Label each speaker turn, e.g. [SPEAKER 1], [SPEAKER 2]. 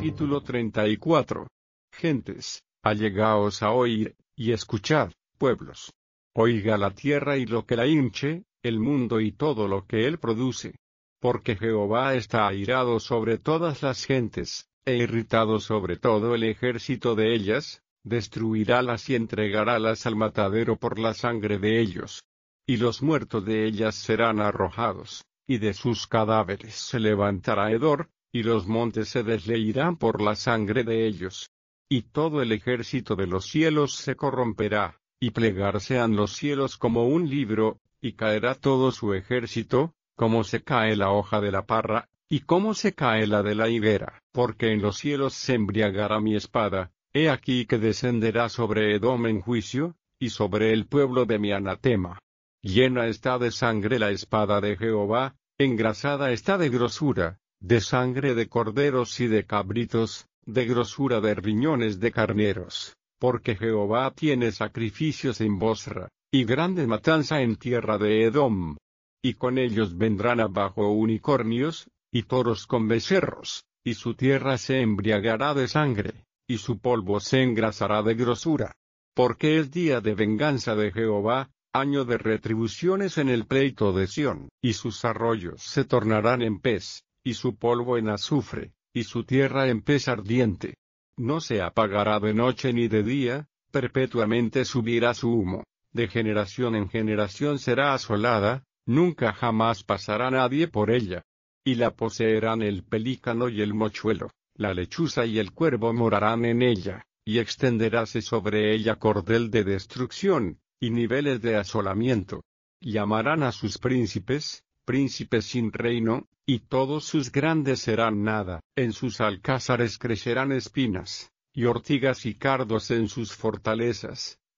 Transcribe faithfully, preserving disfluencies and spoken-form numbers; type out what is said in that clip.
[SPEAKER 1] Capítulo treinta y cuatro. Gentes, allegaos a oír, y escuchad, pueblos. Oiga la tierra y lo que la hinche, el mundo y todo lo que él produce. Porque Jehová está airado sobre todas las gentes, e irritado sobre todo el ejército de ellas, destruirálas y entregarálas al matadero por la sangre de ellos. Y los muertos de ellas serán arrojados, y de sus cadáveres se levantará hedor, y los montes se desleirán por la sangre de ellos. Y todo el ejército de los cielos se corromperá, y plegarse han los cielos como un libro, y caerá todo su ejército, como se cae la hoja de la parra, y como se cae la de la higuera. Porque en los cielos se embriagará mi espada, he aquí que descenderá sobre Edom en juicio, y sobre el pueblo de mi anatema. Llena está de sangre la espada de Jehová, engrasada está de grosura, de sangre de corderos y de cabritos, de grosura de riñones de carneros, porque Jehová tiene sacrificios en Bosra, y grande matanza en tierra de Edom. Y con ellos vendrán abajo unicornios, y toros con becerros, y su tierra se embriagará de sangre, y su polvo se engrasará de grosura. Porque es día de venganza de Jehová, año de retribuciones en el pleito de Sión, y sus arroyos se tornarán en pez, y su polvo en azufre, y su tierra en pez ardiente. No se apagará de noche ni de día, perpetuamente subirá su humo, de generación en generación será asolada, nunca jamás pasará nadie por ella. Y la poseerán el pelícano y el mochuelo, la lechuza y el cuervo morarán en ella, y extenderáse sobre ella cordel de destrucción, y niveles de asolamiento. Llamarán a sus príncipes, príncipes sin reino, y todos sus grandes serán nada. En sus alcázares crecerán espinas, y ortigas y cardos en sus fortalezas,